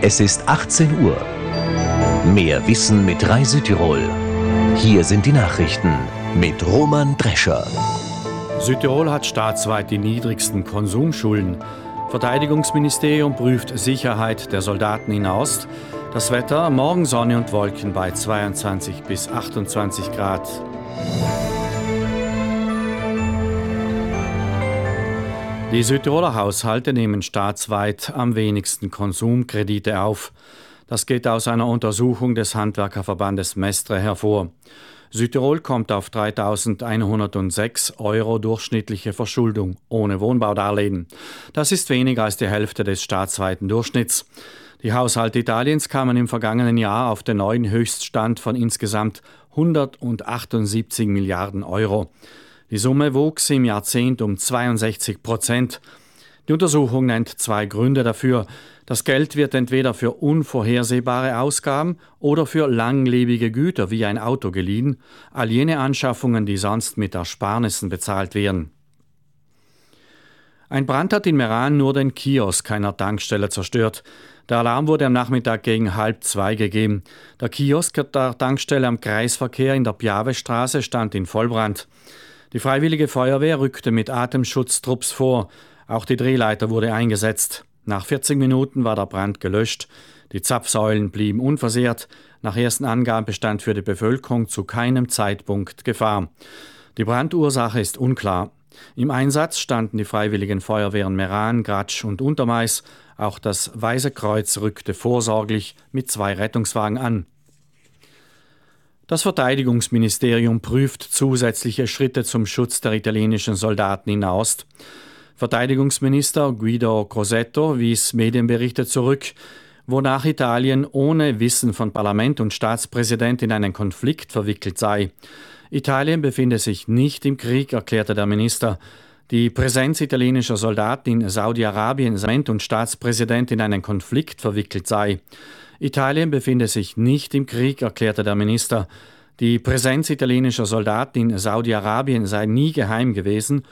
Es ist 18 Uhr. Mehr Wissen mit Rai Südtirol. Hier sind die Nachrichten mit Roman Drescher. Südtirol hat staatsweit die niedrigsten Konsumschulden. Verteidigungsministerium prüft Sicherheit der Soldaten in Nahost. Das Wetter, morgen Sonne und Wolken bei 22 bis 28 Grad. Die Südtiroler Haushalte nehmen staatsweit am wenigsten Konsumkredite auf. Das geht aus einer Untersuchung des Handwerkerverbandes Mestre hervor. Südtirol kommt auf 3.106 € durchschnittliche Verschuldung ohne Wohnbaudarlehen. Das ist weniger als die Hälfte des staatsweiten Durchschnitts. Die Haushalte Italiens kamen im vergangenen Jahr auf den neuen Höchststand von insgesamt 178 Milliarden €. Die Summe wuchs im Jahrzehnt um 62%. Die Untersuchung nennt zwei Gründe dafür. Das Geld wird entweder für unvorhersehbare Ausgaben oder für langlebige Güter wie ein Auto geliehen, all jene Anschaffungen, die sonst mit Ersparnissen bezahlt werden. Ein Brand hat in Meran nur den Kiosk einer Tankstelle zerstört. Der Alarm wurde am Nachmittag gegen 1:30 gegeben. Der Kiosk der Tankstelle am Kreisverkehr in der Piavestraße stand in Vollbrand. Die Freiwillige Feuerwehr rückte mit Atemschutztrupps vor. Auch die Drehleiter wurde eingesetzt. Nach 40 Minuten war der Brand gelöscht. Die Zapfsäulen blieben unversehrt. Nach ersten Angaben bestand für die Bevölkerung zu keinem Zeitpunkt Gefahr. Die Brandursache ist unklar. Im Einsatz standen die Freiwilligen Feuerwehren Meran, Gratsch und Untermais. Auch das Weiße Kreuz rückte vorsorglich mit 2 Rettungswagen an. Das Verteidigungsministerium prüft zusätzliche Schritte zum Schutz der italienischen Soldaten in Nahost. Verteidigungsminister Guido Crosetto wies Medienberichte zurück, wonach Italien ohne Wissen von Parlament und Staatspräsident in einen Konflikt verwickelt sei. Italien befinde sich nicht im Krieg, erklärte der Minister. Die Präsenz italienischer Soldaten in Saudi-Arabien sei und Staatspräsident in einen Konflikt verwickelt sei. Italien befinde sich nicht im Krieg, erklärte der Minister. Die Präsenz italienischer Soldaten in Saudi-Arabien sei nie geheim gewesen